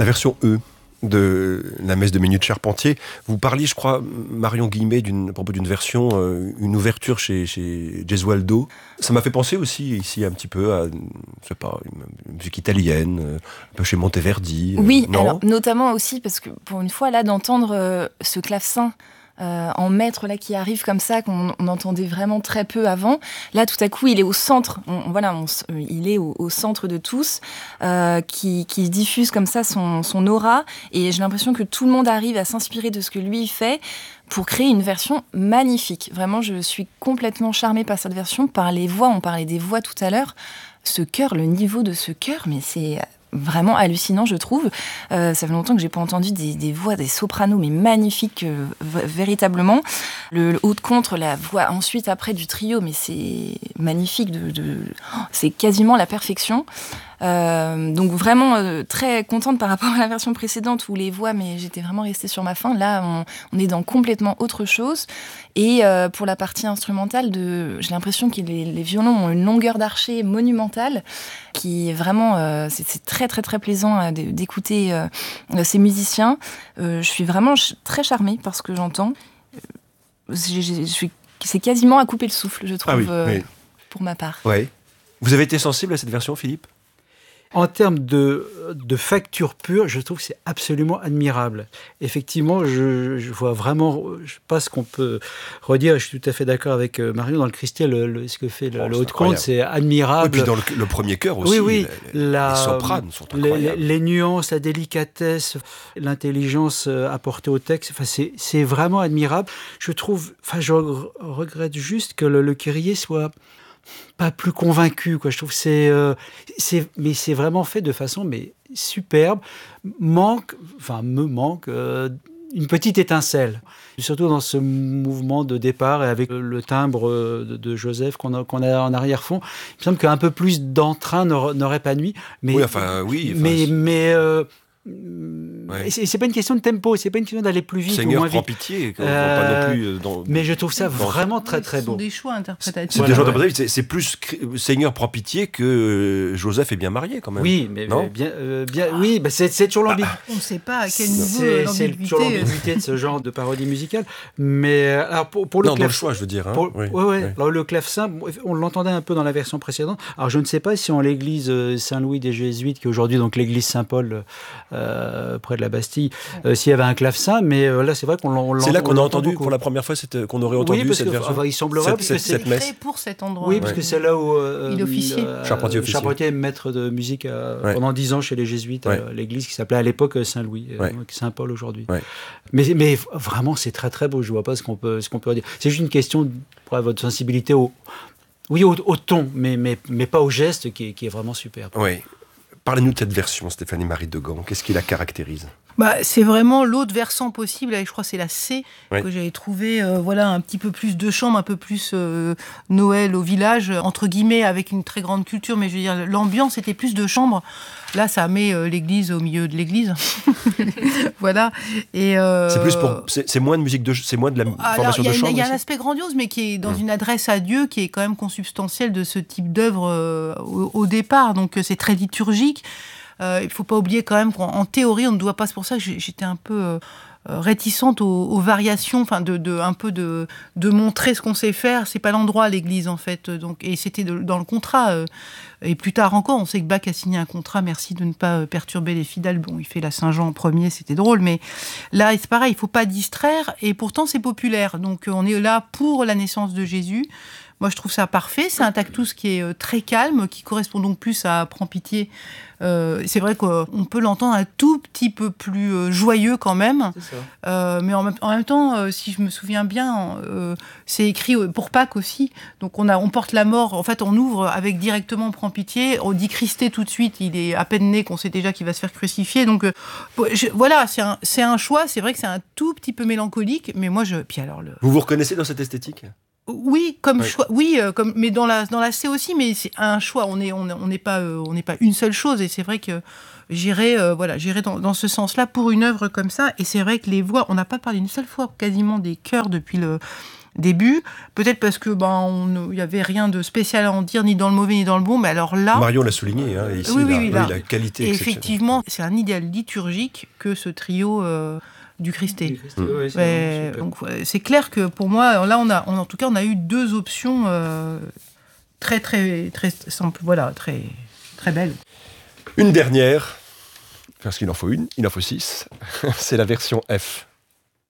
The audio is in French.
version E de la messe de Minuit de Charpentier. Vous parliez, je crois, Marion Guillemets, à propos d'une version, une ouverture chez Gesualdo. Ça m'a fait penser aussi ici un petit peu à, je sais pas, une musique italienne, un peu chez Monteverdi. Oui, non alors notamment aussi parce que pour une fois là d'entendre ce clavecin en maître là qui arrive comme ça qu'on entendait vraiment très peu avant. Là, tout à coup, il est au centre. Il est au centre de tous, qui diffuse comme ça son aura. Et j'ai l'impression que tout le monde arrive à s'inspirer de ce que lui fait pour créer une version magnifique. Vraiment, je suis complètement charmée par cette version, par les voix. On parlait des voix tout à l'heure. Ce chœur, le niveau de ce chœur, mais c'est vraiment hallucinant, je trouve. Ça fait longtemps que j'ai pas entendu des voix, des sopranos, mais magnifiques, véritablement. Le haut de contre, la voix ensuite après du trio, mais c'est magnifique. C'est quasiment la perfection. Donc vraiment très contente par rapport à la version précédente où les voix, mais j'étais vraiment restée sur ma faim. Là, on est dans complètement autre chose. Et pour la partie instrumentale, j'ai l'impression que les violons ont une longueur d'archet monumentale, qui est vraiment, c'est très très très plaisant d'écouter ces musiciens. Je suis vraiment très charmée par ce que j'entends. C'est quasiment à couper le souffle, je trouve, oui. pour ma part. Ouais. Vous avez été sensible à cette version, Philippe ? En termes de facture pure, je trouve que c'est absolument admirable. Effectivement, je vois vraiment, je sais pas ce qu'on peut redire, je suis tout à fait d'accord avec Marion, dans le Christian, ce que fait le haut de compte, c'est admirable. Et puis dans le premier chœur aussi, oui, les sopranes sont incroyables. Les nuances, la délicatesse, l'intelligence apportée au texte, enfin, c'est vraiment admirable. Je regrette juste que le Kyrie soit pas plus convaincu, quoi. Je trouve que mais c'est vraiment fait de façon superbe. Me manque une petite étincelle, surtout dans ce mouvement de départ et avec le timbre de Joseph qu'on a en arrière-fond. Il me semble qu'un peu plus d'entrain n'aurait pas nuit. Mais c'est pas une question de tempo, c'est pas une question d'aller plus vite Seigneur ou moins prend vite. Pitié, pas non plus mais je trouve ça vraiment très très beau. Ce sont des choix interprétatifs. C'est des choix interprétatifs. C'est plus Seigneur prend pitié que Joseph est bien marié quand même. Oui, mais oui, c'est toujours l'ambiguïté. On ne sait pas à quel niveau l'ambiguïté. C'est toujours l'ambiguïté de ce genre de parodie musicale. Mais alors pour le dans le choix, je veux dire. Alors le clavecin, on l'entendait un peu dans la version précédente. Alors je ne sais pas si en l'église Saint-Louis des Jésuites, qui est aujourd'hui donc l'église Saint-Paul près de la Bastille, s'il y avait un clavecin, mais là c'est vrai qu'on l'entend. C'est là qu'on a entendu beaucoup. pour la première fois qu'on aurait entendu cette version. Il semblerait parce que c'est créé pour cet endroit. Oui, parce que c'est là où il officiait. Charpentier est maître de musique pendant 10 ans chez les Jésuites, à l'église qui s'appelait à l'époque Saint-Louis, Saint-Paul aujourd'hui. Ouais. Mais vraiment c'est très très beau. Je vois pas ce qu'on peut dire. C'est juste une question pour votre sensibilité au ton, mais pas au geste qui est vraiment superbe. Oui. Parlez-nous de cette version, Stéphanie-Marie Degan. Qu'est-ce qui la caractérise ? C'est vraiment l'autre versant possible. Je crois que c'est la C que j'avais trouvé. Un petit peu plus de chambre, un peu plus Noël au village, entre guillemets, avec une très grande culture. Mais je veux dire, l'ambiance était plus de chambre. Là, ça met l'église au milieu de l'église. Voilà. Et c'est moins de musique c'est moins de la formation de chambre. Il y a un aspect grandiose, mais qui est dans une adresse à Dieu, qui est quand même consubstantielle de ce type d'œuvre au départ. Donc, c'est très liturgique. Il ne faut pas oublier quand même qu'en théorie, on ne doit pas... C'est pour ça que j'étais un peu réticente aux variations, enfin de montrer ce qu'on sait faire. C'est pas l'endroit, l'église, en fait. Donc, et c'était dans le contrat. Et plus tard encore, on sait que Bach a signé un contrat, merci de ne pas perturber les fidèles. Bon, il fait la Saint-Jean en premier, c'était drôle, mais là, c'est pareil, il ne faut pas distraire, et pourtant, c'est populaire. Donc, on est là pour la naissance de Jésus. Moi, je trouve ça parfait. C'est un tactus qui est très calme, qui correspond donc plus à Prends pitié. C'est vrai qu'on peut l'entendre un tout petit peu plus joyeux quand même. C'est ça. Mais en même temps, si je me souviens bien, c'est écrit pour Pâques aussi. Donc on porte la mort. En fait, on ouvre avec directement Prends pitié. On dit Christé tout de suite. Il est à peine né qu'on sait déjà qu'il va se faire crucifier. Donc voilà, c'est un choix. C'est vrai que c'est un tout petit peu mélancolique. Mais moi, Vous vous reconnaissez dans cette esthétique ? Oui, choix. Oui, mais dans la C aussi, mais c'est un choix. On n'est pas une seule chose, et c'est vrai que j'irai dans ce sens-là pour une œuvre comme ça. Et c'est vrai que les voix, on n'a pas parlé une seule fois quasiment des chœurs depuis début. Peut-être parce que il y avait rien de spécial à en dire, ni dans le mauvais ni dans le bon. Mais alors là, Marion l'a souligné, ici, la qualité et exceptionnelle. effectivement, c'est un idéal liturgique que ce trio du Christé. Donc c'est clair que pour moi, là, en tout cas, on a eu deux options très très très simples, voilà, très très belles. Une dernière, parce qu'il en faut 6, c'est la version F.